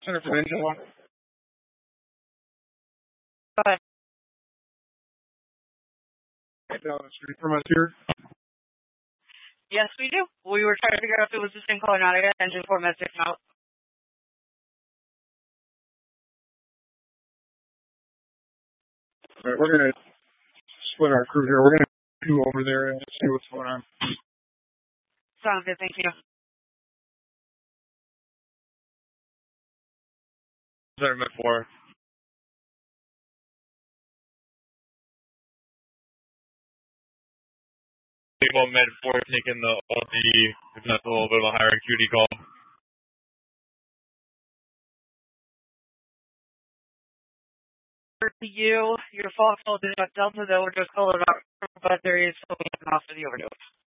Center for Angela. Go ahead. Down the street from us here. Yes, we do. We were trying to figure out if it was the same caller or not. I got engine 4 med 6 out. All right, we're going to split our crew here. We're going to go over there and see what's going on. Sounds good. Thank you. Center Med 4. Well, Med 4 taking the OD, if that's a little bit of a higher acuity call. For you, your Foxhole did not Delta, though, we're just calling out, but there is something off of the overdose.